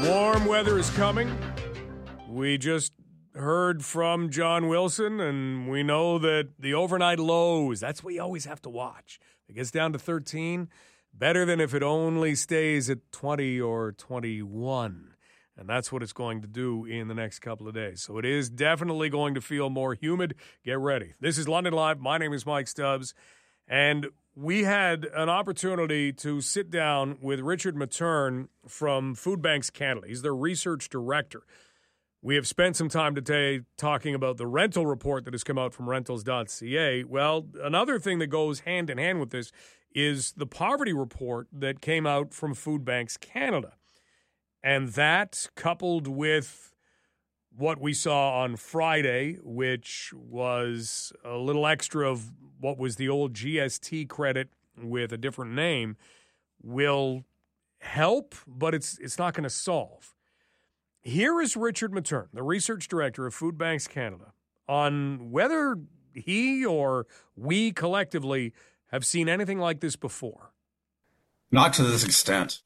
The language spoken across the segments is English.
Warm weather is coming. We just heard from John Wilson, and we know that the overnight lows, that's what you always have to watch. If it gets down to 13, better than if it only stays at 20 or 21. And that's what it's going to do in the next couple of days. So it is definitely going to feel more humid. Get ready. This is London Live. My name is Mike Stubbs. And we had an opportunity to sit down with Richard Materne from Food Banks Canada. He's their research director. We have spent some time today talking about the rental report that has come out from rentals.ca. Well, another thing that goes hand in hand with this is the poverty report that came out from Food Banks Canada. And that, coupled with what we saw on Friday, which was a little extra of what was the old GST credit with a different name, will help, but it's not going to solve. Here is Richard Materne, the research director of Food Banks Canada, on whether he or we collectively have seen anything like this before. Not to this extent.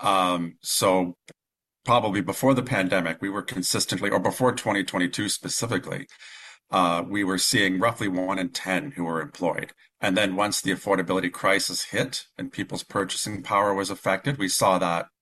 So probably before the pandemic, we were consistently, or before 2022 specifically, we were seeing roughly 1 in 10 who were employed. And then once the affordability crisis hit and people's purchasing power was affected, we saw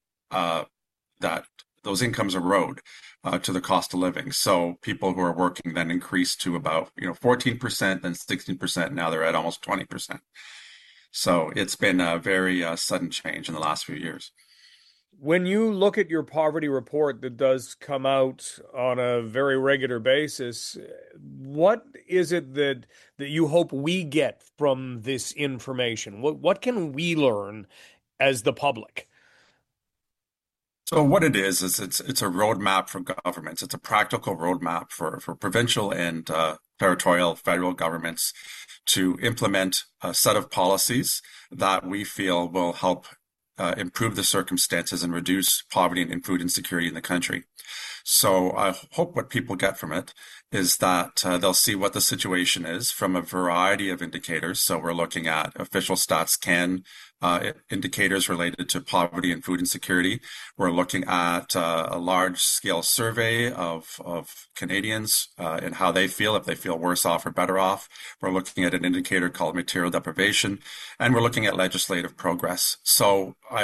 that those incomes erode to the cost of living. So people who are working then increased to about 14%, then 16%. Now they're at almost 20%. So it's been a very sudden change in the last few years. When you look at your poverty report that does come out on a very regular basis, what is it that you hope we get from this information? What can we learn as the public? So what it is it's a roadmap for governments. It's a practical roadmap for provincial and territorial federal governments to implement a set of policies that we feel will help improve the circumstances and reduce poverty and food insecurity in the country. So I hope what people get from it is that they'll see what the situation is from a variety of indicators. So we're looking at official stats can indicators related to poverty and food insecurity. We're looking at a large-scale survey of Canadians and how they feel, if they feel worse off or better off. We're looking at an indicator called material deprivation, and we're looking at legislative progress. So I